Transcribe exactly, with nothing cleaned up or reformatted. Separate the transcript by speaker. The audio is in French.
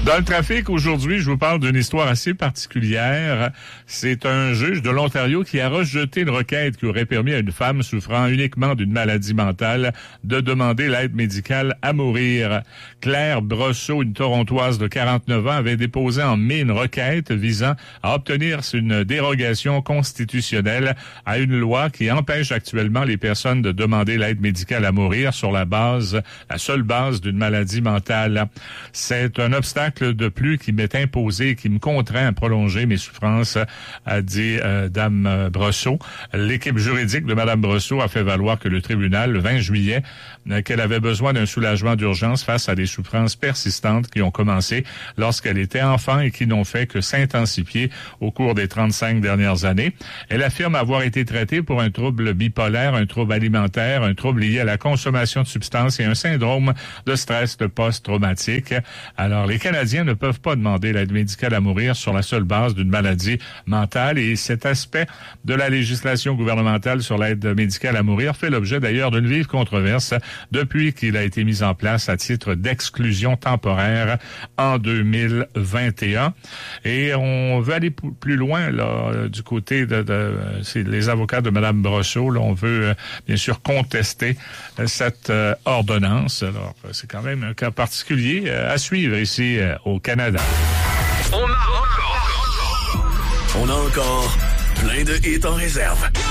Speaker 1: Dans le trafic, aujourd'hui, je vous parle d'une histoire assez particulière. C'est un juge de l'Ontario qui a rejeté une requête qui aurait permis à une femme souffrant uniquement d'une maladie mentale de demander l'aide médicale à mourir. Claire Brosseau, une Torontoise de quarante-neuf ans, avait déposé en mai une requête visant à obtenir une dérogation constitutionnelle à une loi qui empêche actuellement les personnes de demander l'aide médicale à mourir sur la base, la seule base d'une maladie mentale. C'est un obstacle de plus qui m'est imposé et qui me contraint à prolonger mes souffrances, a dit euh, Dame Brosseau. L'équipe juridique de Mme Brosseau a fait valoir que le tribunal, le vingt juillet, euh, qu'elle avait besoin d'un soulagement d'urgence face à des souffrances persistantes qui ont commencé lorsqu'elle était enfant et qui n'ont fait que s'intensifier au cours des trente-cinq dernières années. Elle affirme avoir été traitée pour un trouble bipolaire, un trouble alimentaire, un trouble lié à la consommation de substances et un syndrome de stress post-traumatique. Alors, les Canadiens ne peuvent pas demander l'aide médicale à mourir sur la seule base d'une maladie mentale et cet aspect de la législation gouvernementale sur l'aide médicale à mourir fait l'objet d'ailleurs d'une vive controverse depuis qu'il a été mis en place à titre d'exclusion temporaire en deux mille vingt et un. Et on veut aller p- plus loin là du côté de, de c'est les avocats de Mme Brosseau. Là, on veut euh, bien sûr contester euh, cette euh, ordonnance. Alors, c'est quand même un cas particulier euh, à suivre ici euh, au Canada.
Speaker 2: On a encore, on a encore plein de hits en réserve.